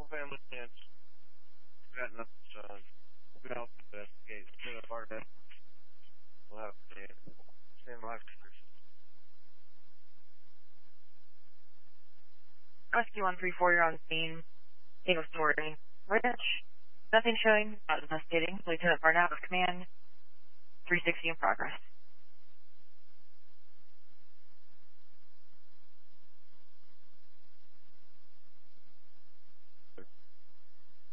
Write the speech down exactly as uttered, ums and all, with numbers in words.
family and got nothing, so we'll be able to investigate. Instead of our death, we'll have to send life restrictions. Rescue one three four, you're on scene. Single story. Rich. Nothing showing. Not investigating. Lieutenant Barnett with command. three sixty in progress.